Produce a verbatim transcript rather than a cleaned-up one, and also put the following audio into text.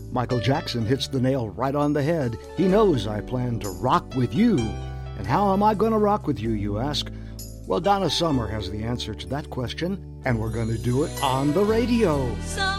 Michael Jackson hits the nail right on the head. He knows I plan to rock with you. And how am I going to rock with you, you ask? Well, Donna Summer has the answer to that question, and we're going to do it on the radio. So